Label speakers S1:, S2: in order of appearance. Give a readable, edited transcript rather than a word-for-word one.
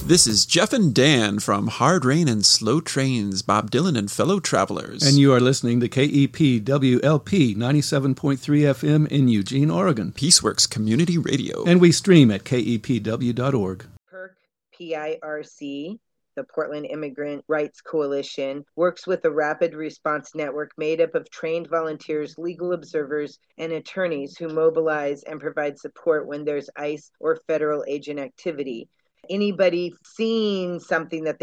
S1: This is Jeff and Dan from Hard Rain and Slow Trains, Bob Dylan and Fellow Travelers.
S2: And you are listening to KEPWLP 97.3 FM in Eugene, Oregon.
S1: Peaceworks Community Radio.
S2: And we stream at kepw.org.
S3: PIRC, P-I-R-C, the Portland Immigrant Rights Coalition, works with a rapid response network made up of trained volunteers, legal observers, and attorneys who mobilize and provide support when there's ICE or federal agent activity. Anybody seeing something that